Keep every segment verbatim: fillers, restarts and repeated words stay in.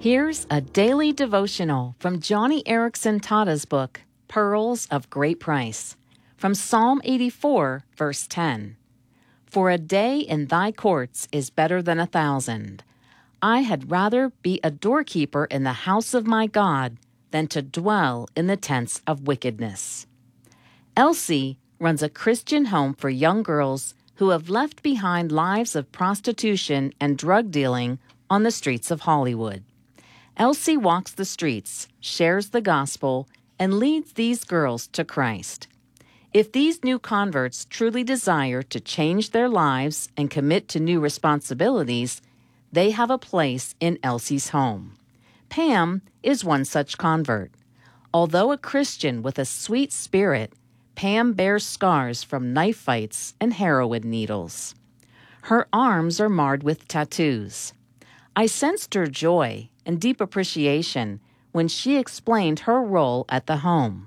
Here's a daily devotional from Joni Eareckson Tada's book, Pearls of Great Price, from Psalm eighty-four, verse ten. For a day in thy courts is better than a thousand. I had rather be a doorkeeper in the house of my God than to dwell in the tents of wickedness. Elsie runs a Christian home for young girls who have left behind lives of prostitution and drug dealing on the streets of Hollywood. Elsie walks the streets, shares the gospel, and leads these girls to Christ. If these new converts truly desire to change their lives and commit to new responsibilities, they have a place in Elsie's home. Pam is one such convert. Although a Christian with a sweet spirit, Pam bears scars from knife fights and heroin needles. Her arms are marred with tattoos. I sensed her joy and deep appreciation when she explained her role at the home.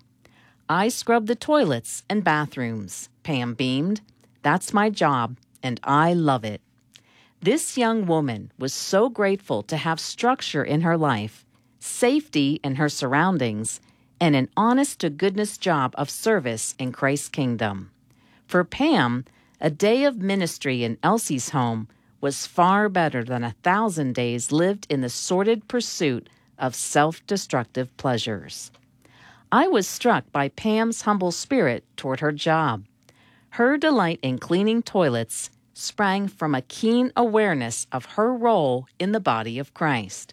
I scrub the toilets and bathrooms, Pam beamed. That's my job, and I love it. This young woman was so grateful to have structure in her life, safety in her surroundings, and an honest-to-goodness job of service in Christ's kingdom. For Pam, a day of ministry in Elsie's home was far better than a thousand days lived in the sordid pursuit of self-destructive pleasures. I was struck by Pam's humble spirit toward her job. Her delight in cleaning toilets sprang from a keen awareness of her role in the body of Christ.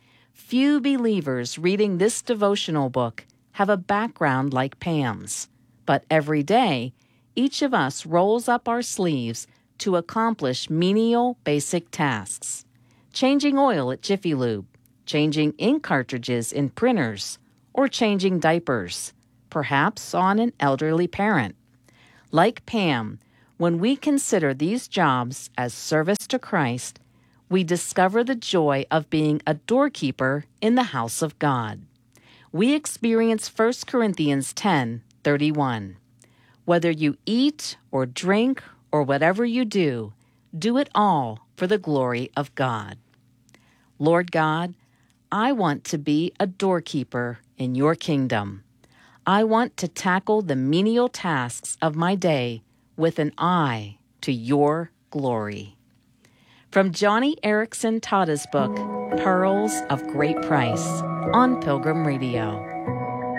Few believers reading this devotional book have a background like Pam's, but every day, each of us rolls up our sleeves to accomplish menial basic tasks. Changing oil at Jiffy Lube, changing ink cartridges in printers, or changing diapers, perhaps on an elderly parent. Like Pam, when we consider these jobs as service to Christ, we discover the joy of being a doorkeeper in the house of God. We experience First Corinthians ten thirty-one. Whether you eat or drink or whatever you do, do it all for the glory of God. Lord God, I want to be a doorkeeper in your kingdom. I want to tackle the menial tasks of my day with an eye to your glory. From Joni Eareckson Tada's book, Pearls of Great Price, on Pilgrim Radio.